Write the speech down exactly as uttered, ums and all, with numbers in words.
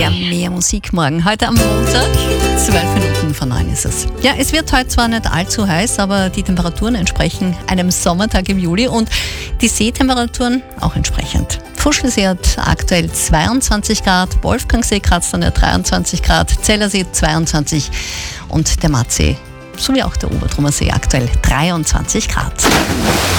Ja, mehr Musik morgen. Heute am Montag, zwölf Minuten vor neun ist es. Ja, es wird heute zwar nicht allzu heiß, aber die Temperaturen entsprechen einem Sommertag im Juli und die Seetemperaturen auch entsprechend. Fuschelsee hat aktuell zweiundzwanzig Grad, Wolfgangsee kratzt an der dreiundzwanzig Grad, Zellersee zweiundzwanzig und der Mattsee sowie auch der Obertrummer See aktuell dreiundzwanzig Grad.